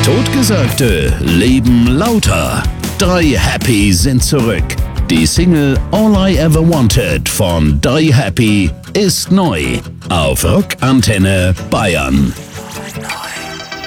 Totgesagte leben lauter. 3 Happy sind zurück. Die Single All I Ever Wanted von Die Happy ist neu auf Rock Antenne Bayern.